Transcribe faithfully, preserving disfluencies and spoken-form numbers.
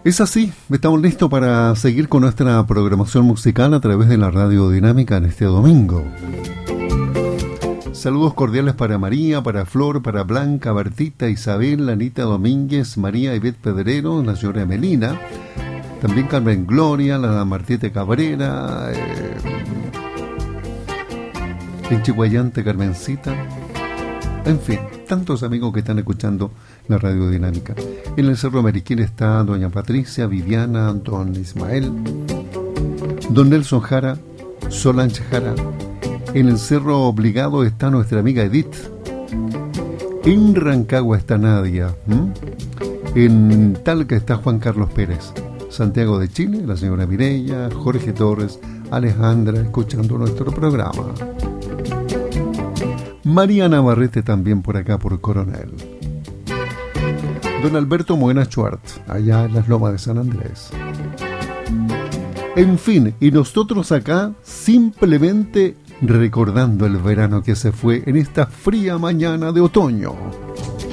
Es así, estamos listos para seguir con nuestra programación musical a través de la Radio Dinámica en este domingo. Saludos cordiales para María, para Flor, para Blanca, Bertita, Isabel, Anita Domínguez, María Ivette Pedrero, la señora Emelina, también Carmen Gloria, la Martiete Cabrera, eh, en Chihuayante Carmencita, en fin, tantos amigos que están escuchando la Radio Dinámica. En el Cerro Meriquín está doña Patricia, Viviana, don Ismael, don Nelson Jara, Solange Jara. En el Cerro Obligado está nuestra amiga Edith. En Rancagua está Nadia. ¿Mm? En Talca está Juan Carlos Pérez. Santiago de Chile, la señora Mireya, Jorge Torres, Alejandra, escuchando nuestro programa. María Navarrete también por acá, por Coronel. Don Alberto Moena Schwartz, allá en las Lomas de San Andrés. En fin, y nosotros acá simplemente recordando el verano que se fue en esta fría mañana de otoño.